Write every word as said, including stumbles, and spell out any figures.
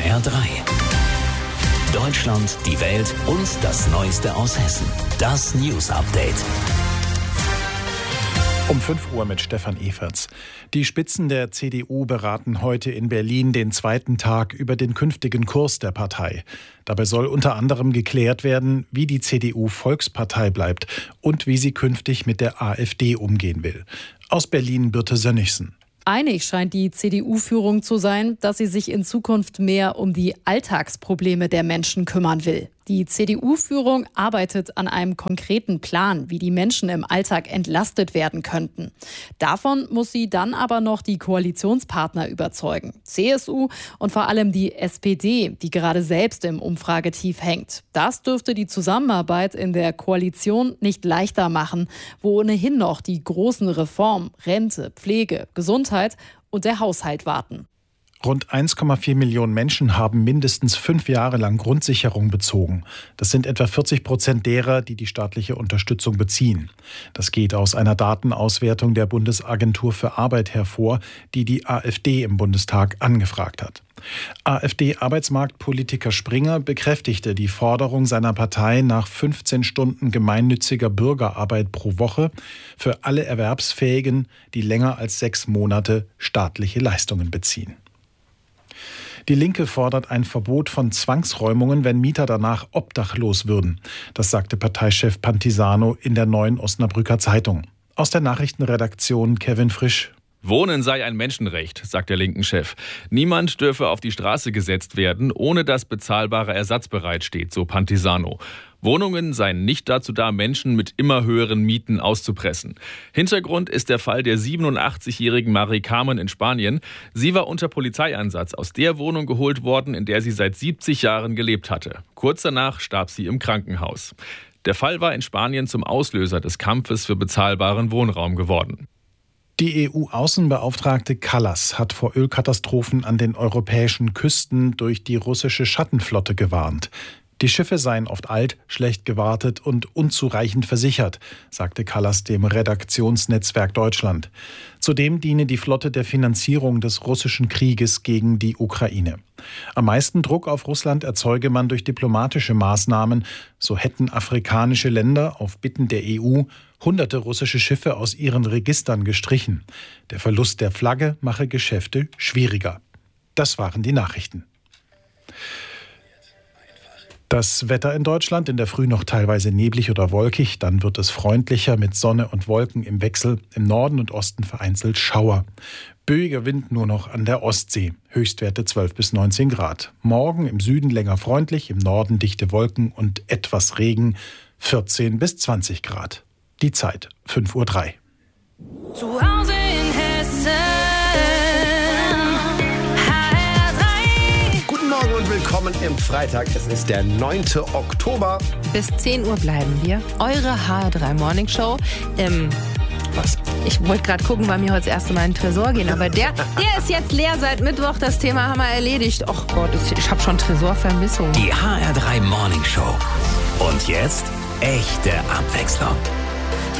R drei. Deutschland, die Welt und das Neueste aus Hessen. Das News Update. Um fünf Uhr mit Stefan Everts. Die Spitzen der C D U beraten heute in Berlin den zweiten Tag über den künftigen Kurs der Partei. Dabei soll unter anderem geklärt werden, wie die C D U Volkspartei bleibt und wie sie künftig mit der AfD umgehen will. Aus Berlin Birte Sönnigsen. Einig scheint die C D U-Führung zu sein, dass sie sich in Zukunft mehr um die Alltagsprobleme der Menschen kümmern will. Die C D U-Führung arbeitet an einem konkreten Plan, wie die Menschen im Alltag entlastet werden könnten. Davon muss sie dann aber noch die Koalitionspartner überzeugen. C S U und vor allem die S P D, die gerade selbst im Umfragetief hängt. Das dürfte die Zusammenarbeit in der Koalition nicht leichter machen, wo ohnehin noch die großen Reformen, Rente, Pflege, Gesundheit und der Haushalt warten. Rund eins Komma vier Millionen Menschen haben mindestens fünf Jahre lang Grundsicherung bezogen. Das sind etwa vierzig Prozent derer, die die staatliche Unterstützung beziehen. Das geht aus einer Datenauswertung der Bundesagentur für Arbeit hervor, die die AfD im Bundestag angefragt hat. AfD-Arbeitsmarktpolitiker Springer bekräftigte die Forderung seiner Partei nach fünfzehn Stunden gemeinnütziger Bürgerarbeit pro Woche für alle Erwerbsfähigen, die länger als sechs Monate staatliche Leistungen beziehen. Die Linke fordert ein Verbot von Zwangsräumungen, wenn Mieter danach obdachlos würden. Das sagte Parteichef Pantisano in der Neuen Osnabrücker Zeitung. Aus der Nachrichtenredaktion Kevin Frisch. Wohnen sei ein Menschenrecht, sagt der linken Chef. Niemand dürfe auf die Straße gesetzt werden, ohne dass bezahlbarer Ersatz bereitsteht, so Pantisano. Wohnungen seien nicht dazu da, Menschen mit immer höheren Mieten auszupressen. Hintergrund ist der Fall der siebenundachtzigjährigen Mari Carmen in Spanien. Sie war unter Polizeieinsatz aus der Wohnung geholt worden, in der sie seit siebzig Jahren gelebt hatte. Kurz danach starb sie im Krankenhaus. Der Fall war in Spanien zum Auslöser des Kampfes für bezahlbaren Wohnraum geworden. Die E U-Außenbeauftragte Kallas hat vor Ölkatastrophen an den europäischen Küsten durch die russische Schattenflotte gewarnt. Die Schiffe seien oft alt, schlecht gewartet und unzureichend versichert, sagte Kallas dem Redaktionsnetzwerk Deutschland. Zudem diene die Flotte der Finanzierung des russischen Krieges gegen die Ukraine. Am meisten Druck auf Russland erzeuge man durch diplomatische Maßnahmen. So hätten afrikanische Länder auf Bitten der E U hunderte russische Schiffe aus ihren Registern gestrichen. Der Verlust der Flagge mache Geschäfte schwieriger. Das waren die Nachrichten. Das Wetter in Deutschland, in der Früh noch teilweise neblig oder wolkig, dann wird es freundlicher mit Sonne und Wolken im Wechsel, im Norden und Osten vereinzelt Schauer. Böiger Wind nur noch an der Ostsee, Höchstwerte zwölf bis neunzehn Grad. Morgen im Süden länger freundlich, im Norden dichte Wolken und etwas Regen, vierzehn bis zwanzig Grad. Die Zeit fünf Uhr drei. Zu Hause in Hessen. Und willkommen im Freitag. Es ist der neunte Oktober. Bis zehn Uhr bleiben wir. Eure H R drei Morning Show. Ähm, Was? Ich wollte gerade gucken, weil wir heute das erste Mal in den Tresor gehen. Aber der, der ist jetzt leer seit Mittwoch. Das Thema haben wir erledigt. Och Gott, ich habe schon Tresorvermissung. Die H R drei Morning Show. Und jetzt echte Abwechslung.